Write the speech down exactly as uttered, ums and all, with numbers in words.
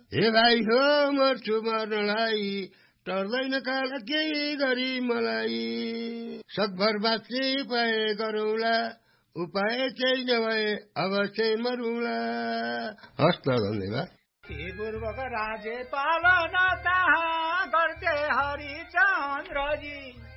हे भाइ हो मर्छु मर्नलाई टर्दैन काल केही गरी मलाई सकभर बाँच्ने उपाय गरौँला उपाय केही नभए अवश्य मरौँला। हस् त धन्यवाद। पूर्वक राज्य पालन कहाँ गर्थे हरिचन्द्रजी